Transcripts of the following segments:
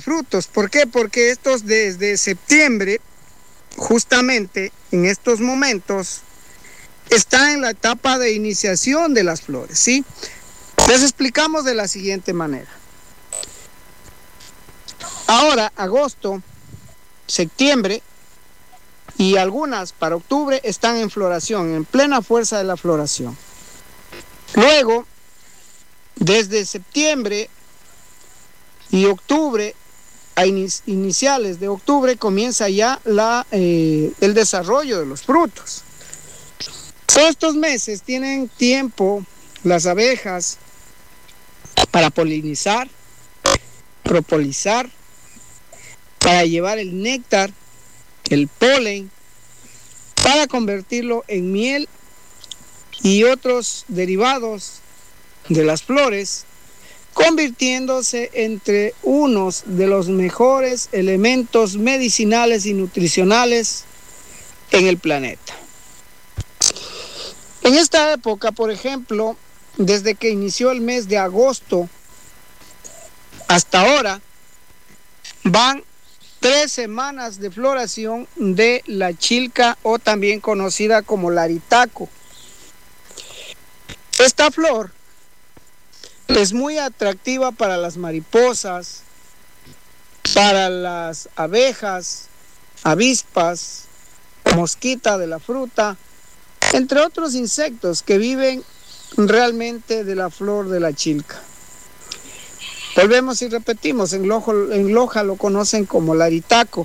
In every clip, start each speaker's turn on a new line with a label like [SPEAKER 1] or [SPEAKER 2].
[SPEAKER 1] frutos. ¿Por qué? Porque estos desde septiembre, justamente en estos momentos, están en la etapa de iniciación de las flores, ¿sí? Les explicamos de la siguiente manera. Ahora, agosto, septiembre y algunas para octubre están en floración, en plena fuerza de la floración. Luego, desde septiembre y octubre, a iniciales de octubre, comienza ya el desarrollo de los frutos. Todos estos meses tienen tiempo las abejas para polinizar, propolizar, para llevar el néctar, el polen, para convertirlo en miel y otros derivados de las flores, convirtiéndose entre unos de los mejores elementos medicinales y nutricionales en el planeta. En esta época, por ejemplo, desde que inició el mes de agosto hasta ahora, van 3 semanas de floración de la chilca, o también conocida como laritaco. Esta flor es muy atractiva para las mariposas, para las abejas, avispas, mosquita de la fruta, entre otros insectos que viven realmente de la flor de la chilca. Volvemos y repetimos, en Loja lo conocen como laritaco.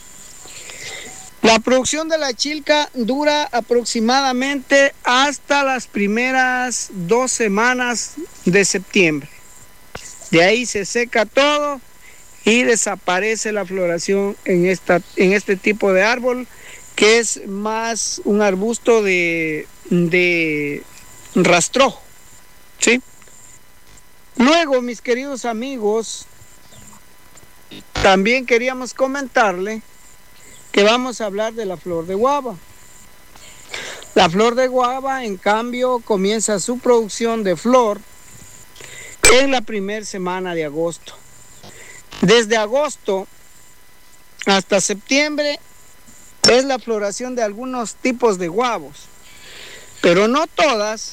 [SPEAKER 1] La producción de la chilca dura aproximadamente hasta las primeras 2 semanas de septiembre. De ahí se seca todo y desaparece la floración en este tipo de árbol, que es más un arbusto de rastrojo, ¿sí? Luego, mis queridos amigos, también queríamos comentarle que vamos a hablar de la flor de guava. La flor de guava, en cambio, comienza su producción de flor en la primera semana de agosto. Desde agosto hasta septiembre es la floración de algunos tipos de guavos, pero no todas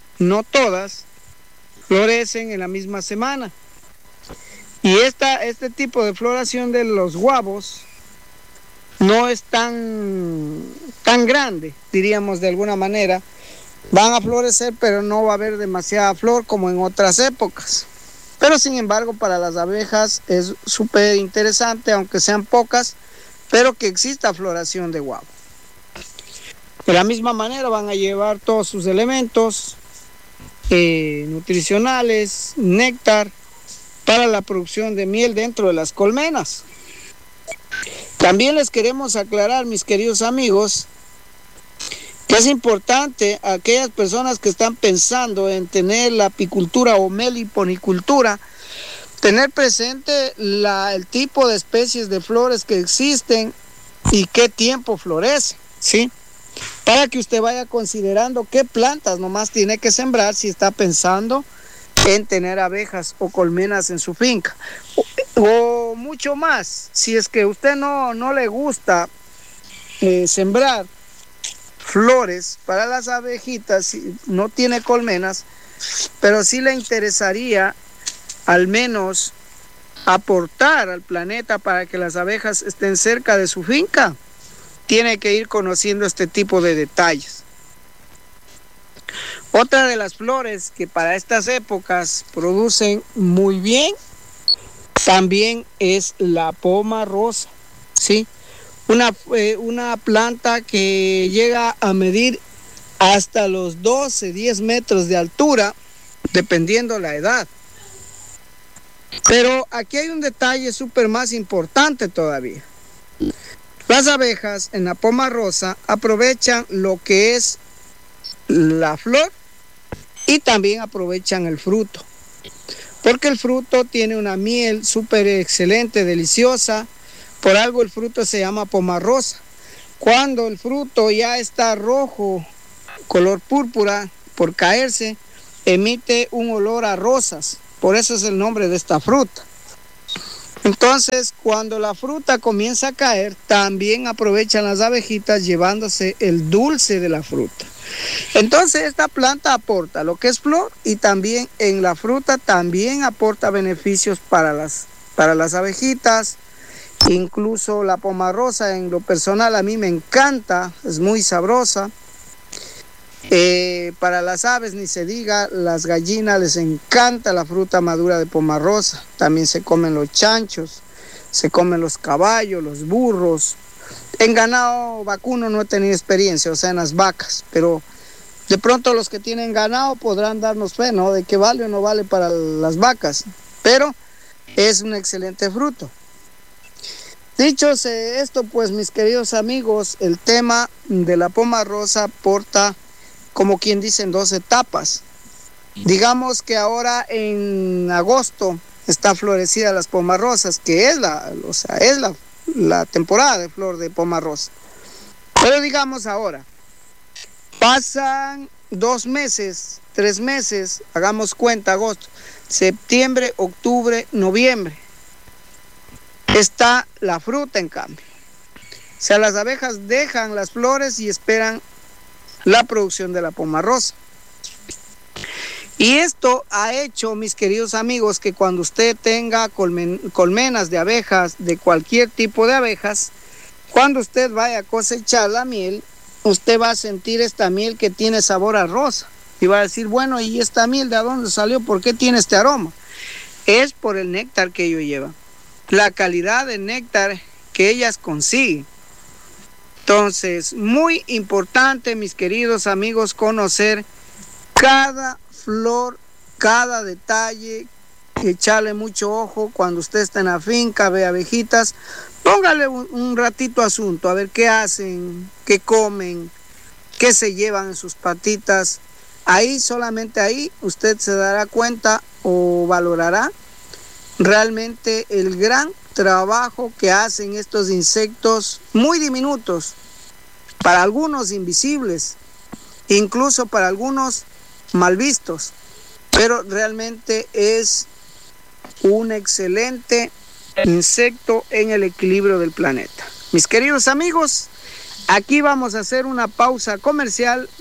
[SPEAKER 1] florecen en la misma semana. Y este tipo de floración de los guavos no es tan grande, diríamos de alguna manera. Van a florecer, pero no va a haber demasiada flor como en otras épocas. Pero sin embargo, para las abejas es súper interesante, aunque sean pocas, pero que exista floración de guavo. De la misma manera van a llevar todos sus elementos nutricionales, néctar, para la producción de miel dentro de las colmenas. También les queremos aclarar, mis queridos amigos, que es importante a aquellas personas que están pensando en tener la apicultura o meliponicultura, tener presente el tipo de especies de flores que existen y qué tiempo florece, ¿sí? Para que usted vaya considerando qué plantas nomás tiene que sembrar si está pensando en tener abejas o colmenas en su finca. O mucho más, si es que usted no le gusta sembrar flores para las abejitas, si no tiene colmenas, pero sí le interesaría al menos aportar al planeta para que las abejas estén cerca de su finca, tiene que ir conociendo este tipo de detalles. Otra de las flores que para estas épocas producen muy bien también es la poma rosa, ¿sí? Una planta que llega a medir hasta los 10 metros de altura, dependiendo la edad. Pero aquí hay un detalle súper más importante todavía. Las abejas en la poma rosa aprovechan lo que es la flor y también aprovechan el fruto, porque el fruto tiene una miel súper excelente, deliciosa. Por algo el fruto se llama poma rosa. Cuando el fruto ya está rojo, color púrpura, por caerse, emite un olor a rosas. Por eso es el nombre de esta fruta. Entonces, cuando la fruta comienza a caer, también aprovechan las abejitas llevándose el dulce de la fruta. Entonces, esta planta aporta lo que es flor y también en la fruta también aporta beneficios para las abejitas. Incluso la pomarosa, en lo personal, a mí me encanta, es muy sabrosa. Para las aves ni se diga, las gallinas les encanta la fruta madura de pomarosa. También se comen los chanchos, se comen los caballos, los burros. En ganado vacuno no he tenido experiencia, o sea, en las vacas, pero de pronto los que tienen ganado podrán darnos fe, ¿no? De que vale o no vale para las vacas, pero es un excelente fruto. Dicho esto, pues mis queridos amigos, el tema de la pomarosa porta, como quien dice, en 2 etapas. Digamos que ahora en agosto está florecida las pomarosas, que es la temporada de flor de pomarosa. Pero digamos ahora, pasan 2 meses, 3 meses, hagamos cuenta, agosto, septiembre, octubre, noviembre. Está la fruta, en cambio. O sea, las abejas dejan las flores y esperan la producción de la pomarosa. Y esto ha hecho, mis queridos amigos, que cuando usted tenga colmenas de abejas, de cualquier tipo de abejas, cuando usted vaya a cosechar la miel, usted va a sentir esta miel que tiene sabor a rosa. Y va a decir, bueno, ¿y esta miel de dónde salió? ¿Por qué tiene este aroma? Es por el néctar que ellos llevan, la calidad de néctar que ellas consiguen. Entonces, muy importante, mis queridos amigos, conocer cada flor, cada detalle, echarle mucho ojo cuando usted está en la finca, ve abejitas, póngale un ratito asunto, a ver qué hacen, qué comen, qué se llevan en sus patitas. Ahí, solamente ahí, usted se dará cuenta o valorará realmente el gran trabajo que hacen estos insectos muy diminutos, para algunos invisibles, incluso para algunos mal vistos, pero realmente es un excelente insecto en el equilibrio del planeta. Mis queridos amigos, aquí vamos a hacer una pausa comercial.